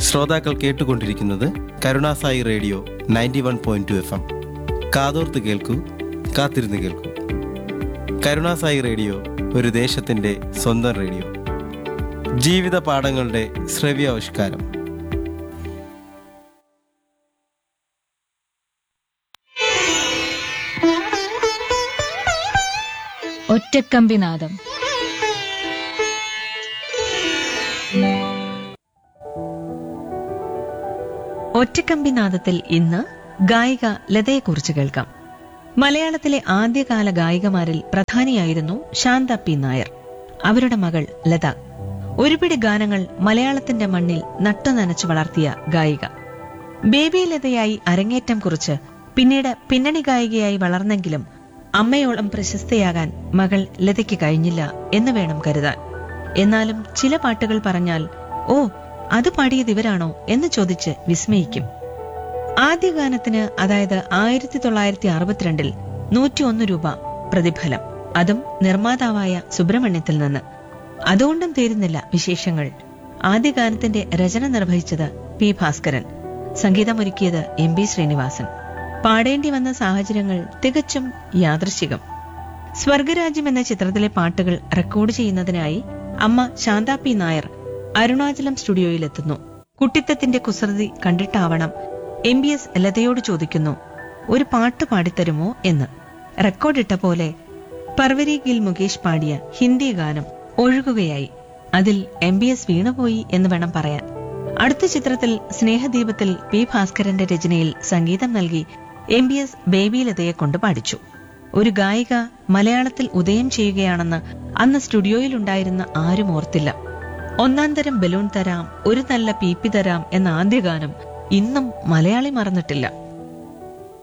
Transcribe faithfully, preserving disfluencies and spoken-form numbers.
ശ്രോതാക്കൾ കേട്ടുകൊണ്ടിരിക്കുന്നത് Karunasai radio ninety one point two F M. കാതോർത്ത് കേൾക്കൂ, കാത്തിരുന്ന് കേൾക്കൂ. കരുണാസായി റേഡിയോ ഒരു ദേശത്തിൻ്റെ സ്വന്തം റേഡിയോ. ജീവിത പാഠങ്ങളുടെ ശ്രവ്യാവിഷ്കാരം. ഒറ്റക്കമ്പിനാദം. ഒറ്റക്കമ്പിനാദത്തിൽ ഇന്ന് ഗായിക ലതയെക്കുറിച്ച് കേൾക്കാം. മലയാളത്തിലെ ആദ്യകാല ഗായികമാരിൽ പ്രധാനിയായിരുന്നു ശാന്ത പി നായർ. അവരുടെ മകൾ ലത ഒരുപിടി ഗാനങ്ങൾ മലയാളത്തിന്റെ മണ്ണിൽ നട്ടുനനച്ചു വളർത്തിയ ഗായിക. ബേബി ലതയായി അരങ്ങേറ്റം കുറിച്ച് പിന്നീട് പിന്നണി ഗായികയായി വളർന്നെങ്കിലും അമ്മയോളം പ്രശസ്തയാകാൻ മകൾ ലതയ്ക്ക് കഴിഞ്ഞില്ല എന്ന് വേണം കരുതാൻ. എന്നാലും ചില പാട്ടുകൾ പറഞ്ഞാൽ ഓ അത് പാടിയത് ഇവരാണോ എന്ന് ചോദിച്ച് വിസ്മയിക്കും. ആദ്യ ഗാനത്തിന്, അതായത് ആയിരത്തി തൊള്ളായിരത്തി അറുപത്തിരണ്ടിൽ നൂറ്റി ഒന്ന് രൂപ പ്രതിഫലം, അതും നിർമ്മാതാവായ സുബ്രഹ്മണ്യത്തിൽ നിന്ന്. അതുകൊണ്ടും തീരുന്നില്ല വിശേഷങ്ങൾ. ആദ്യ ഗാനത്തിന്റെ രചന നിർവഹിച്ചത് P Bhaskaran, സംഗീതമൊരുക്കിയത് M B Sreenivasan. പാടേണ്ടി വന്ന സാഹചര്യങ്ങൾ തികച്ചും യാദൃശ്ചികം. സ്വർഗരാജ്യം എന്ന ചിത്രത്തിലെ പാട്ടുകൾ റെക്കോർഡ് ചെയ്യുന്നതിനായി അമ്മ ശാന്ത പി നായർ അരുണാചലം സ്റ്റുഡിയോയിലെത്തുന്നു. കുട്ടിത്തത്തിന്റെ കുസൃതി കണ്ടിട്ടാവണം എം ബി എസ് ലതയോട് ചോദിക്കുന്നു, ഒരു പാട്ട് പാടിത്തരുമോ എന്ന്. റെക്കോർഡിട്ട പോലെ പർവരി ഗിൽ മുകേഷ് പാടിയ ഹിന്ദി ഗാനം ഒഴുകുകയായി. അതിൽ എം ബി എസ് വീണുപോയി എന്ന് വേണം പറയാൻ. അടുത്ത ചിത്രത്തിൽ സ്നേഹദീപത്തിൽ പി ഭാസ്കരന്റെ രചനയിൽ സംഗീതം നൽകി എം ബി എസ് ബേബി ലതയെ കൊണ്ട് പാടിച്ചു. ഒരു ഗായിക മലയാളത്തിൽ ഉദയം ചെയ്യുകയാണെന്ന് അന്ന് സ്റ്റുഡിയോയിലുണ്ടായിരുന്ന ആരും ഓർത്തില്ല. ഒന്നാം തരം ബലൂൺ തരാം, ഒരു നല്ല പീപ്പി തരാം എന്ന ആദ്യ ഗാനം ഇന്നും മലയാളി മറന്നിട്ടില്ല.